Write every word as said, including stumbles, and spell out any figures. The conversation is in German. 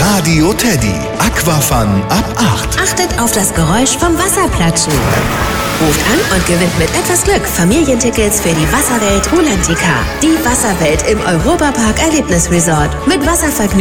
Radio Teddy. Aquafun ab acht. Achtet auf das Geräusch vom Wasserplatschen. Ruft an und gewinnt mit etwas Glück Familientickets für die Wasserwelt Rulantica. Die Wasserwelt im Europapark Erlebnisresort. Mit Wasservergnügen.